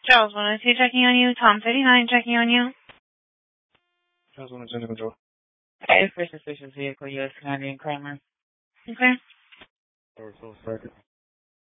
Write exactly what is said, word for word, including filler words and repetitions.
Charles one oh two checking on you. Tom thirty-nine checking on you. Charles one oh two under control. Hey, first suspicious vehicle, U S Canadian Kramer. Okay. Power source target.